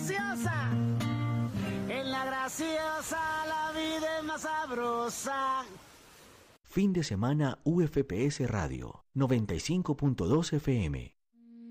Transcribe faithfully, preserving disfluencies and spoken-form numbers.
graciosa. En la graciosa la vida es más sabrosa. Fin de semana U F P S Radio noventa y cinco punto dos F M.